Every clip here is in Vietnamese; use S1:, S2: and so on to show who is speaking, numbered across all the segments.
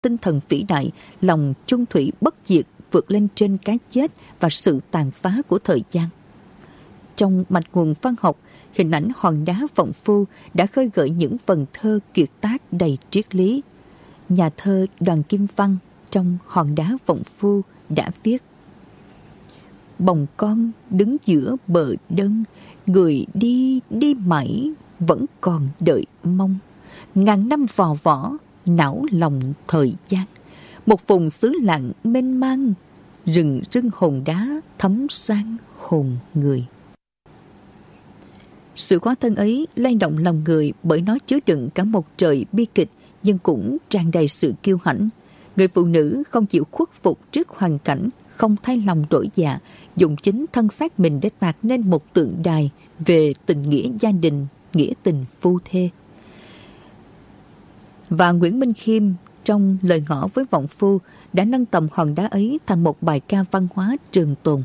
S1: tinh thần vĩ đại, lòng chung thủy bất diệt vượt lên trên cái chết và sự tàn phá của thời gian. Trong mạch nguồn văn học, hình ảnh hòn đá Vọng Phu đã khơi gợi những vần thơ kiệt tác đầy triết lý. Nhà thơ Đoàn Kim Văn trong Hòn đá Vọng Phu đã viết: bồng con đứng giữa bờ đơn, người đi đi mãi vẫn còn đợi mong. Ngàn năm vò võ não lòng thời gian, một vùng xứ lặng mênh mang, rừng rưng hòn đá thấm sang hồn người. Sự khóa thân ấy lay động lòng người bởi nó chứa đựng cả một trời bi kịch, nhưng cũng tràn đầy sự kiêu hãnh. Người phụ nữ không chịu khuất phục trước hoàn cảnh, không thay lòng đổi dạ, dùng chính thân xác mình để tạc nên một tượng đài về tình nghĩa gia đình, nghĩa tình phu thê. Và Nguyễn Minh Khiêm trong lời ngỏ với Vọng Phu đã nâng tầm hòn đá ấy thành một bài ca văn hóa trường tồn.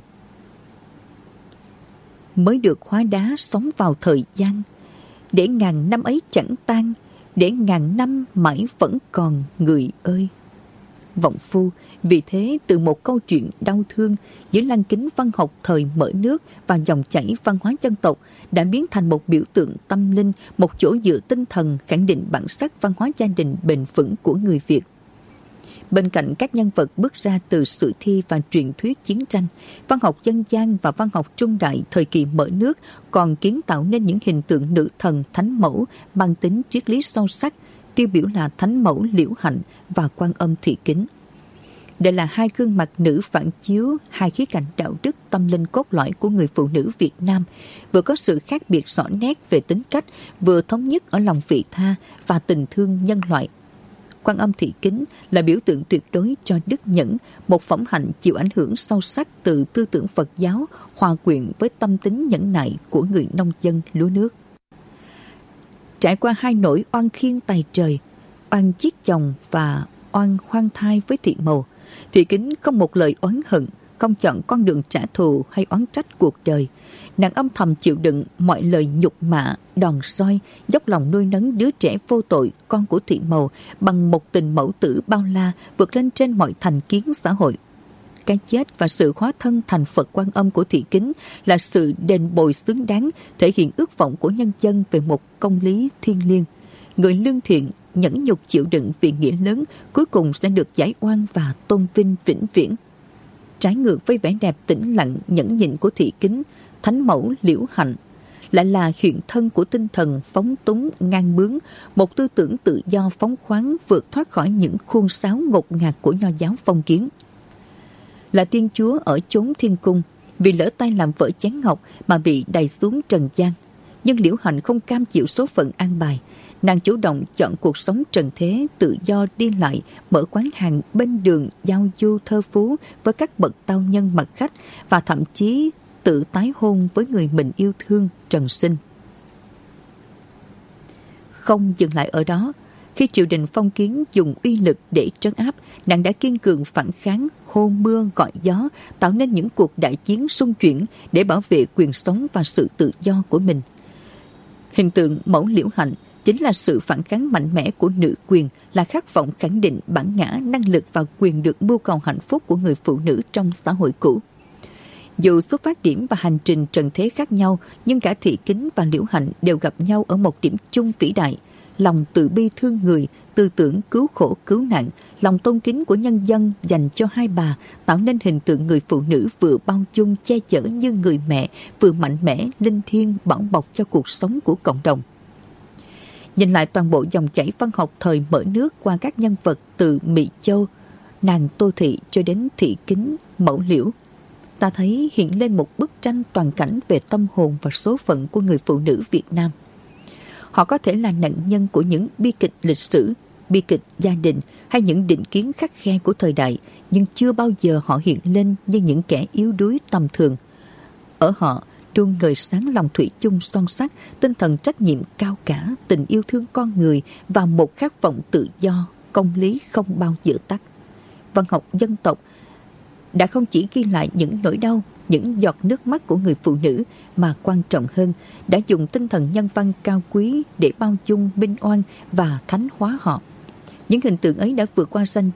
S1: Mới được hóa đá sống vào thời gian, để ngàn năm ấy chẳng tan, để ngàn năm mãi vẫn còn người ơi. Vọng Phu vì thế từ một câu chuyện đau thương giữa lăng kính văn học thời mở nước và dòng chảy văn hóa dân tộc đã biến thành một biểu tượng tâm linh, một chỗ dựa tinh thần khẳng định bản sắc văn hóa gia đình bền vững của người Việt. Bên cạnh các nhân vật bước ra từ sử thi và truyền thuyết chiến tranh, văn học dân gian và văn học trung đại thời kỳ mở nước còn kiến tạo nên những hình tượng nữ thần thánh mẫu mang tính triết lý sâu sắc, tiêu biểu là thánh mẫu Liễu Hạnh và Quan Âm Thị Kính. Đây là hai gương mặt nữ phản chiếu hai khía cạnh đạo đức tâm linh cốt lõi của người phụ nữ Việt Nam, vừa có sự khác biệt rõ nét về tính cách, vừa thống nhất ở lòng vị tha và tình thương nhân loại. Quan Âm Thị Kính là biểu tượng tuyệt đối cho đức nhẫn, một phẩm hạnh chịu ảnh hưởng sâu sắc từ tư tưởng Phật giáo, hòa quyện với tâm tính nhẫn nại của người nông dân lúa nước. Trải qua hai nỗi oan khiên tày trời, oan giết chồng và oan hoang thai với Thị Mầu, Thị Kính không một lời oán hận, không chọn con đường trả thù hay oán trách cuộc đời. Nàng âm thầm chịu đựng mọi lời nhục mạ, đòn roi, dốc lòng nuôi nấng đứa trẻ vô tội, con của Thị Mầu, bằng một tình mẫu tử bao la vượt lên trên mọi thành kiến xã hội. Cái chết và sự hóa thân thành Phật Quan Âm của Thị Kính là sự đền bồi xứng đáng, thể hiện ước vọng của nhân dân về một công lý thiêng liêng. Người lương thiện, nhẫn nhục chịu đựng vì nghĩa lớn, cuối cùng sẽ được giải oan và tôn vinh vĩnh viễn. Trái ngược với vẻ đẹp tĩnh lặng, nhẫn nhịn của Thị Kính, thánh mẫu Liễu Hạnh lại là hiện thân của tinh thần phóng túng ngang bướng, một tư tưởng tự do phóng khoáng vượt thoát khỏi những khuôn sáo ngột ngạt của nho giáo phong kiến. Là tiên chúa ở chốn thiên cung, vì lỡ tay làm vỡ chén ngọc mà bị đày xuống trần gian. Nhưng Liễu Hạnh không cam chịu số phận an bài. Nàng chủ động chọn cuộc sống trần thế, tự do đi lại, mở quán hàng bên đường, giao du thơ phú với các bậc tao nhân mặt khách và thậm chí tự tái hôn với người mình yêu thương trần sinh. Không dừng lại ở đó, khi triều đình phong kiến dùng uy lực để trấn áp, nàng đã kiên cường phản kháng, hô mưa gọi gió, tạo nên những cuộc đại chiến xung chuyển để bảo vệ quyền sống và sự tự do của mình. Hình tượng mẫu Liễu Hạnh chính là sự phản kháng mạnh mẽ của nữ quyền, là khát vọng khẳng định bản ngã, năng lực và quyền được mưu cầu hạnh phúc của người phụ nữ trong xã hội cũ. Dù xuất phát điểm và hành trình trần thế khác nhau, nhưng cả Thị Kính và Liễu Hạnh đều gặp nhau ở một điểm chung vĩ đại: lòng từ bi thương người, tư tưởng cứu khổ cứu nạn, lòng tôn kính của nhân dân dành cho hai bà tạo nên hình tượng người phụ nữ vừa bao dung che chở như người mẹ, vừa mạnh mẽ linh thiêng bảo bọc cho cuộc sống của cộng đồng. Nhìn lại toàn bộ dòng chảy văn học thời mở nước qua các nhân vật từ Mỹ Châu, nàng Tô Thị cho đến Thị Kính, mẫu Liễu, ta thấy hiện lên một bức tranh toàn cảnh về tâm hồn và số phận của người phụ nữ Việt Nam. Họ có thể là nạn nhân của những bi kịch lịch sử, bi kịch gia đình hay những định kiến khắt khe của thời đại, nhưng chưa bao giờ họ hiện lên như những kẻ yếu đuối tầm thường. Ở họ luôn ngời sáng lòng thủy chung son sắt, tinh thần trách nhiệm cao cả, tình yêu thương con người và một khát vọng tự do, công lý không bao giờ tắt. Văn học dân tộc đã không chỉ ghi lại những nỗi đau, những giọt nước mắt của người phụ nữ, mà quan trọng hơn đã dùng tinh thần nhân văn cao quý để bao dung minh oan và thánh hóa họ. Những hình tượng ấy đã vượt qua ranh